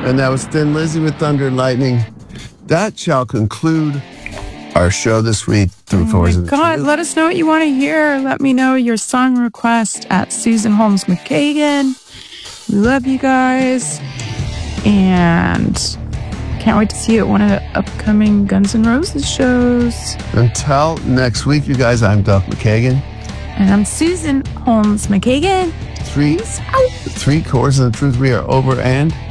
And that was Thin Lizzy with Thunder and Lightning. That shall conclude our show this week through Chords of the God, Truth. let us know what you want to hear. Let me know your song request at Susan Holmes McKagan. We love you guys. And can't wait to see you at one of the upcoming Guns N' Roses shows. Until next week, you guys, I'm Duck McKagan. And I'm Susan Holmes McKagan. Three Chords of the Truth. We are over and